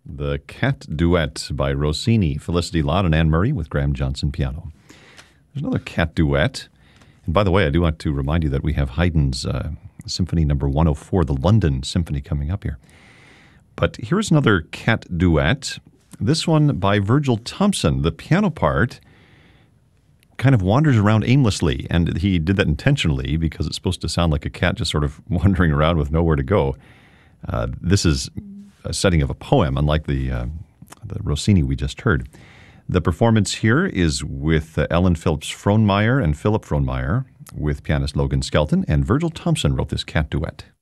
The Cat Duet by Rossini, Felicity Lott, and Anne Murray with Graham Johnson piano. There's another cat duet. And by the way, I do want to remind you that we have Haydn's Symphony Number 104, the London Symphony, coming up here. But here's another cat duet. This one by Virgil Thompson. The piano part kind of wanders around aimlessly, and he did that intentionally because it's supposed to sound like a cat just sort of wandering around with nowhere to go. This is a setting of a poem, unlike the Rossini we just heard. The performance here is with Ellen Phillips Frohnmeyer and Philip Frohnmeyer with pianist Logan Skelton, and Virgil Thompson wrote this cat duet.